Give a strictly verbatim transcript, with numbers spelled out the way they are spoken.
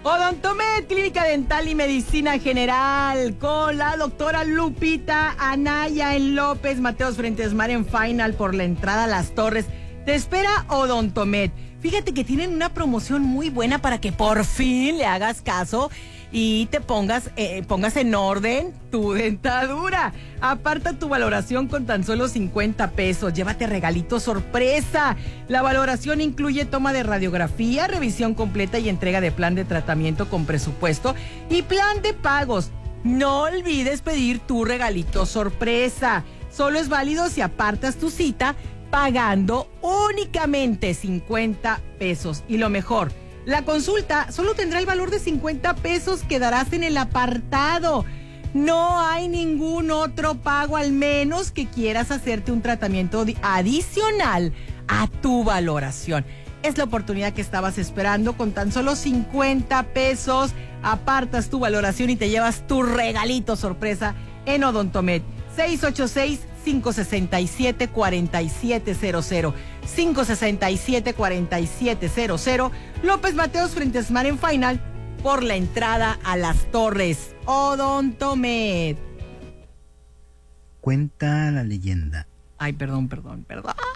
Odontomed, Clínica Dental y Medicina General, con la doctora Lupita Anaya en López Mateos Frentes Mar en Final por la entrada a Las Torres. Te espera Odontomed. Fíjate que tienen una promoción muy buena para que por fin le hagas caso y te pongas, eh, pongas en orden tu dentadura. Aparta tu valoración con tan solo cincuenta pesos. Llévate regalito sorpresa. La valoración incluye toma de radiografía, revisión completa y entrega de plan de tratamiento con presupuesto y plan de pagos. No olvides pedir tu regalito sorpresa. Solo es válido si apartas tu cita pagando únicamente cincuenta pesos. Y lo mejor, la consulta solo tendrá el valor de cincuenta pesos, quedarás en el apartado. No hay ningún otro pago, al menos que quieras hacerte un tratamiento adicional a tu valoración. Es la oportunidad que estabas esperando. Con tan solo cincuenta pesos apartas tu valoración y te llevas tu regalito sorpresa en Odontomed. seis ocho seis, cinco seis siete, cuatro siete cero cero. cinco seis siete, cuatro siete cero cero. López Mateos Frentes Mar en Final por la entrada a Las Torres. Odontomed. Cuenta la leyenda. Ay, perdón, perdón, perdón.